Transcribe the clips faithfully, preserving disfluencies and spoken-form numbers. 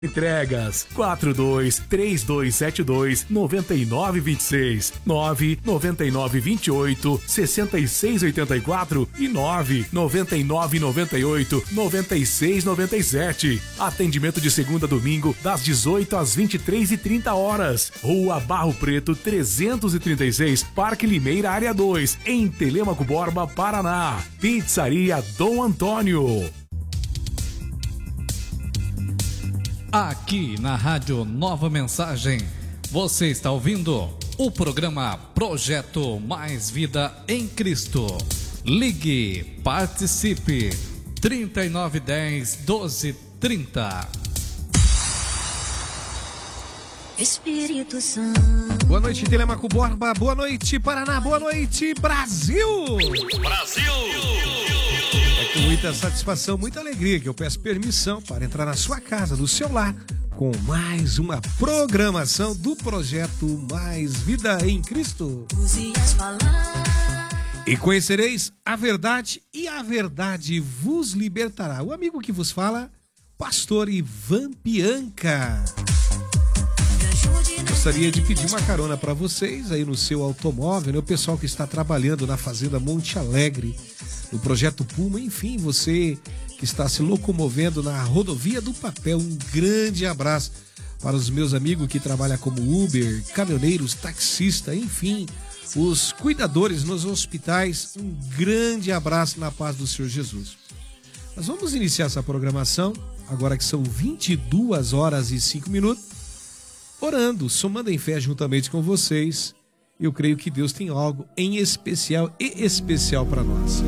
Entregas quatro dois três dois sete dois nove nove dois seis, nove nove nove dois oito seis seis oito quatro e nove nove nove nove oito nove seis nove sete. Atendimento de segunda a domingo das dezoito às vinte e três e trinta horas. Rua Barro Preto trezentos e trinta e seis, Parque Limeira, área dois, em Telêmaco Borba, Paraná. Pizzaria Dom Antônio. Aqui na Rádio Nova Mensagem, você está ouvindo o programa Projeto Mais Vida em Cristo. Ligue, participe, trinta e nove dez, doze trinta. Espírito Santo. Boa noite, Telêmaco Borba. Boa noite, Paraná. Boa noite, Brasil. Brasil. É com muita satisfação, muita alegria que eu peço permissão para entrar na sua casa, no seu lar, com mais uma programação do projeto Mais Vida em Cristo. E conhecereis a verdade, e a verdade vos libertará. O amigo que vos fala, pastor Ivan Pianca. Gostaria de pedir uma carona para vocês aí no seu automóvel, né? O pessoal que está trabalhando na Fazenda Monte Alegre, no Projeto Puma, enfim, você que está se locomovendo na rodovia do papel, um grande abraço para os meus amigos que trabalham como Uber, caminhoneiros, taxistas, enfim, os cuidadores nos hospitais, um grande abraço na paz do Senhor Jesus. Nós vamos iniciar essa programação, agora que são vinte e duas horas e cinco minutos, orando, somando em fé juntamente com vocês. Eu creio que Deus tem algo em especial e especial para nós.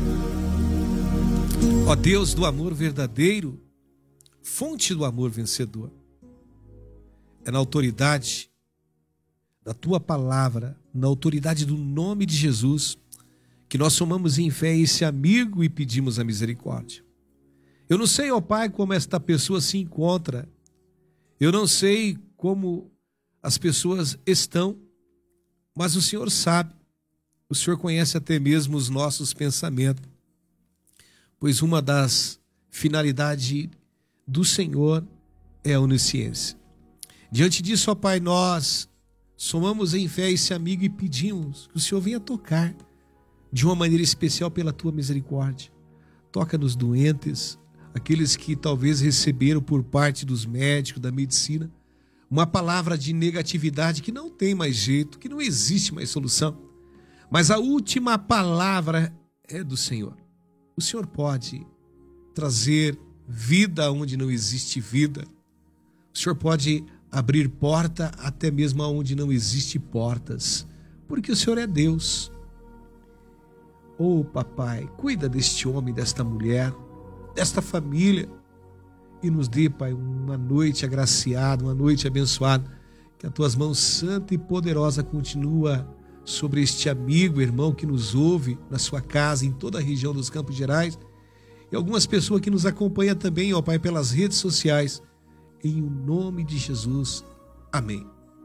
Ó Deus do amor verdadeiro, fonte do amor vencedor, é na autoridade da Tua palavra, na autoridade do nome de Jesus, que nós somamos em fé esse amigo e pedimos a misericórdia. Eu não sei, ó Pai, como esta pessoa se encontra, eu não sei como as pessoas estão, mas o Senhor sabe, o Senhor conhece até mesmo os nossos pensamentos, pois uma das finalidades do Senhor é a onisciência. Diante disso, ó Pai, nós somamos em fé esse amigo e pedimos que o Senhor venha tocar de uma maneira especial pela Tua misericórdia. Toca nos doentes, aqueles que talvez receberam por parte dos médicos, da medicina, uma palavra de negatividade que não tem mais jeito, que não existe mais solução. Mas a última palavra é do Senhor. O Senhor pode trazer vida onde não existe vida. O Senhor pode abrir porta até mesmo onde não existe portas, porque o Senhor é Deus. Oh, papai, cuida deste homem, desta mulher, desta família, e nos dê, Pai, uma noite agraciada, uma noite abençoada, que as Tuas mãos santa e poderosa continua sobre este amigo, irmão que nos ouve na sua casa, em toda a região dos Campos Gerais, e algumas pessoas que nos acompanham também, ó Pai, pelas redes sociais, em o nome de Jesus. Amém.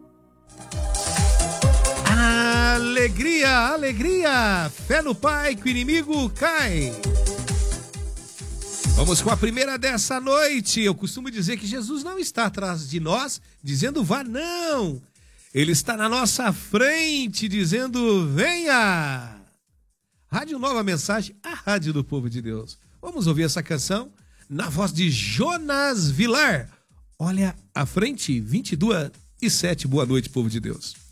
Alegria, alegria, fé no Pai, que o inimigo cai. Vamos com a primeira dessa noite. Eu costumo dizer que Jesus não está atrás de nós dizendo vá, não. Ele está na nossa frente dizendo venha. Rádio Nova Mensagem, a rádio do povo de Deus. Vamos ouvir essa canção na voz de Jonas Vilar. Olha à frente, vinte e duas e sete. Boa noite, povo de Deus.